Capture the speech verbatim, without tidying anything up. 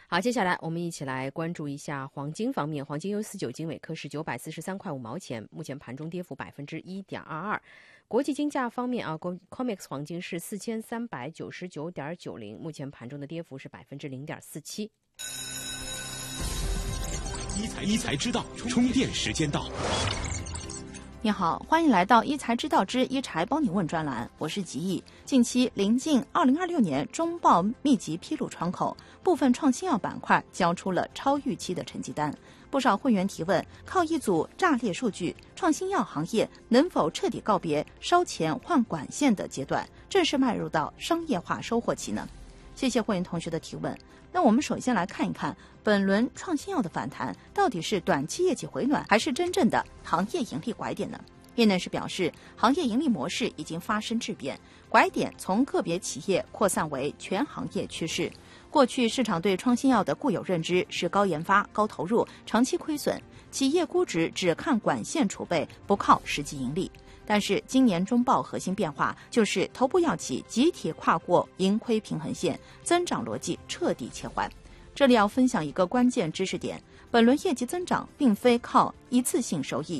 好，接下来我们一起来关注一下黄金方面。黄金 U 四九金每克是九百四十三块五毛钱，目前盘中跌幅百分之一点二二。国际金价方面啊 ，C O M E X 黄金是四千三百九十九点九零，目前盘中的跌幅是百分之零点四七。 一财一财之道，充电时间到。 你好，欢迎来到一财之道之一财帮你问专栏，我是吉毅。近期临近二零二六年中报密集披露窗口，部分创新药板块交出了超预期的成绩单。不少会员提问，靠一组炸裂数据，创新药行业能否彻底告别烧钱换管线的阶段，正式迈入到商业化收获期呢？谢谢会员同学的提问。那我们首先来看一看本轮创新药的反弹到底是短期业绩回暖，还是真正的行业盈利拐点呢？业内人士表示，行业盈利模式已经发生质变，拐点从个别企业扩散为全行业趋势。过去市场对创新药的固有认知是高研发、高投入、长期亏损，企业估值只看管线储备，不靠实际盈利。但是今年中报核心变化就是头部药企集体跨过盈亏平衡线，增长逻辑彻底切换。这里要分享一个关键知识点，本轮业绩增长并非靠一次性收益，